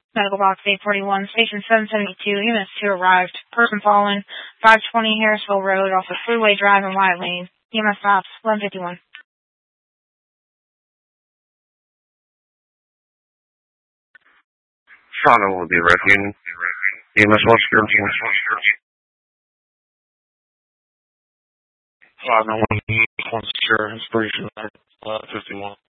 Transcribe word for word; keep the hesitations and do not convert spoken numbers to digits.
Medical box eight forty-one, station seven seventy-two, E M S two arrived. Person fallen, five twenty Harrisville Road off of Freeway Drive in White Lane. E M S stops, eleven fifty-one. Shauna will be reviewing. E M S one security. five nine one, one secure, inspiration, eleven fifty-one.